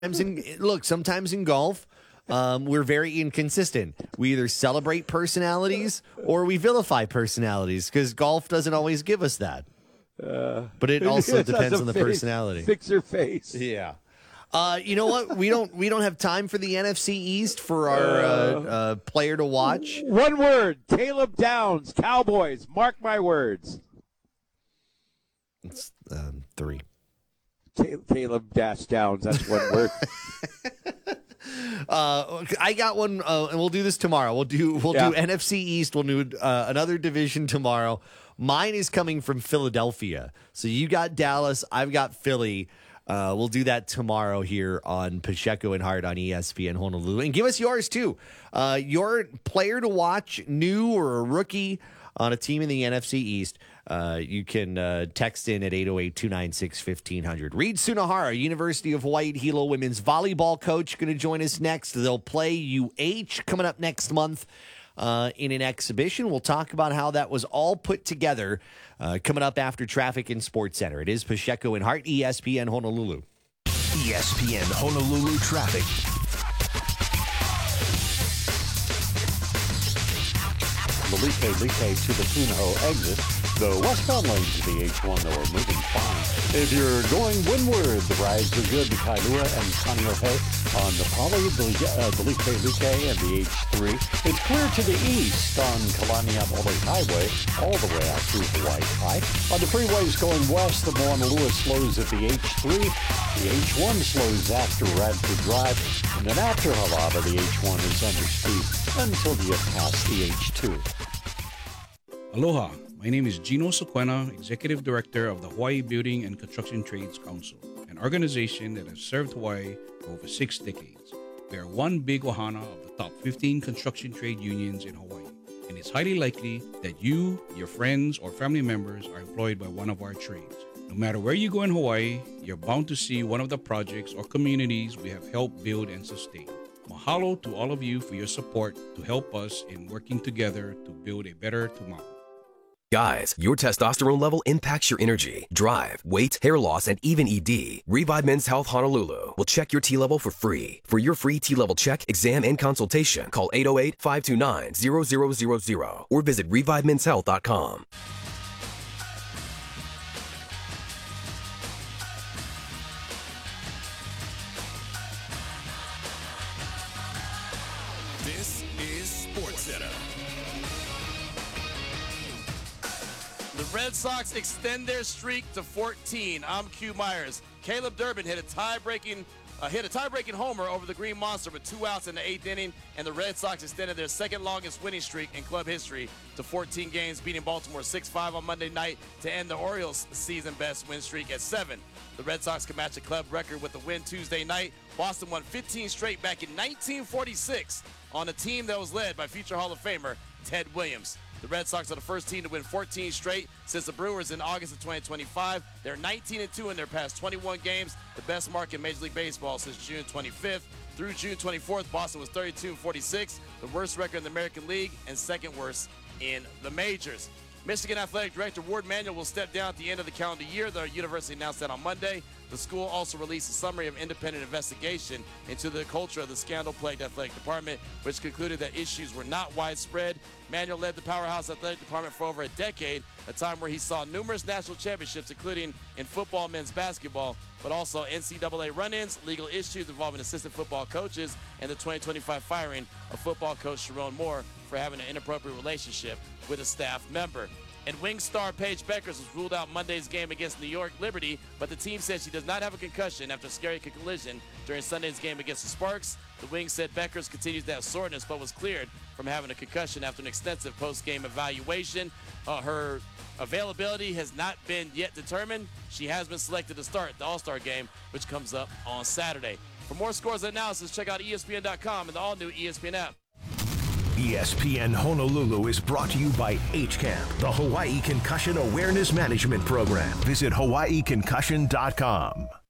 Sometimes in golf, we're very inconsistent. We either celebrate personalities or we vilify personalities because golf doesn't always give us that. But it also depends on the personality. Fix your face. Yeah. You know what? We don't have time for the NFC East for our player to watch. One word: Caleb Downs, Cowboys. Mark my words. It's 3. Caleb Downs. That's one word. I got one, and we'll do this tomorrow. We'll do NFC East. We'll do another division tomorrow. Mine is coming from Philadelphia. So you got Dallas. I've got Philly. We'll do that tomorrow here on Pacheco and Hart on ESPN Honolulu. And give us yours, too. Your player to watch, new or a rookie on a team in the NFC East. You can text in at 808-296-1500. Reed Sunahara, University of Hawaii Hilo women's volleyball coach, going to join us next. They'll play UH coming up next month in an exhibition. We'll talk about how that was all put together coming up after Traffic and Sports Center. It is Pacheco and Hart, ESPN Honolulu. ESPN Honolulu Traffic. Like to the Punahou exit. The westbound lanes of the H1, though, are moving fine. If you're going windward, the rides are good to Kailua and Kaneohe on the Poly, the Like and the H3. It's clear to the east on Kalanian Ole Highway, all the way out through Hawaii High. On the freeways going west, the Moana Lewis slows at the H3. The H1 slows after Radford Drive. And then after Halava, the H1 is under speed until you get past the H2. Aloha, my name is Gino Sequena, Executive Director of the Hawaii Building and Construction Trades Council, an organization that has served Hawaii for over 6 decades. We are one big ohana of the top 15 construction trade unions in Hawaii, and it's highly likely that you, your friends, or family members are employed by one of our trades. No matter where you go in Hawaii, you're bound to see one of the projects or communities we have helped build and sustain. Mahalo to all of you for your support to help us in working together to build a better tomorrow. Guys, your testosterone level impacts your energy, drive, weight, hair loss, and even ED. Revive Men's Health Honolulu will check your T level for free. For your free T level check, exam, and consultation, call 808-529-0000 or visit revivemenshealth.com. This is SportsCenter. The Red Sox extend their streak to 14. I'm Q Myers. Caleb Durbin hit a tie-breaking homer over the Green Monster with 2 outs in the 8th inning, and the Red Sox extended their second longest winning streak in club history to 14 games, beating Baltimore 6-5 on Monday night to end the Orioles' season-best win streak at 7. The Red Sox can match the club record with a win Tuesday night. Boston won 15 straight back in 1946 on a team that was led by future Hall of Famer Ted Williams. The Red Sox are the first team to win 14 straight since the Brewers in August of 2025. They're 19-2 in their past 21 games, the best mark in Major League Baseball since June 25th. Through June 24th, Boston was 32-46, the worst record in the American League and second worst in the majors. Michigan Athletic Director Ward Manuel will step down at the end of the calendar year. The university announced that on Monday. The school also released a summary of independent investigation into the culture of the scandal-plagued athletic department, which concluded that issues were not widespread. Manuel led the powerhouse athletic department for over a decade, a time where he saw numerous national championships, including in football and men's basketball, but also NCAA run-ins, legal issues involving assistant football coaches, and the 2025 firing of football coach Sharon Moore for having an inappropriate relationship with a staff member. And wing star Paige Beckers was ruled out Monday's game against New York Liberty, but the team said she does not have a concussion after a scary collision during Sunday's game against the Sparks. The wing said Beckers continues to have soreness, but was cleared from having a concussion after an extensive post-game evaluation. Her availability has not been yet determined. She has been selected to start the All-Star game, which comes up on Saturday. For more scores and analysis, check out ESPN.com and the all-new ESPN app. ESPN Honolulu is brought to you by HCAMP, the Hawaii Concussion Awareness Management Program. Visit hawaiiconcussion.com.